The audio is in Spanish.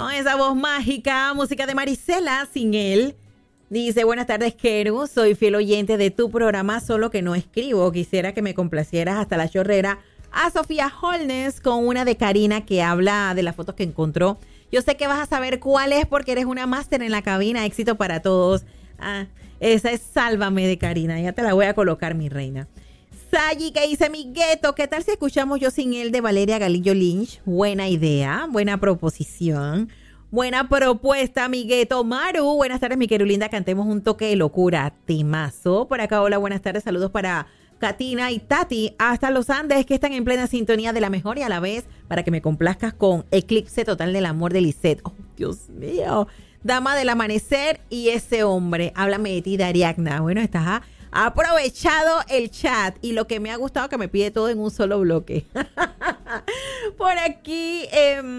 Con esa voz mágica, música de Marisela, sin él. Dice, buenas tardes, Keru. Soy fiel oyente de tu programa, solo que no escribo. Quisiera que me complacieras hasta la chorrera a Sofía Holness con una de Karina que habla de las fotos que encontró. Yo sé que vas a saber cuál es porque eres una máster en la cabina. Éxito para todos. Esa es Sálvame de Karina. Ya te la voy a colocar, mi reina. Sayi, que dice mi gueto, ¿qué tal si escuchamos Yo sin él de Valeria Galillo Lynch? Buena idea, buena proposición, buena propuesta, mi gueto. Maru, buenas tardes, mi querida, cantemos un toque de locura, temazo. Por acá, hola, buenas tardes, saludos para Katina y Tati, hasta los Andes, que están en plena sintonía de la mejor y a la vez, para que me complazcas con Eclipse Total del Amor de Lisette. Oh, Dios mío, Dama del Amanecer y Ese Hombre, háblame de ti, de Ariadna. Bueno, estás aprovechado el chat y lo que me ha gustado que me pide todo en un solo bloque. Por aquí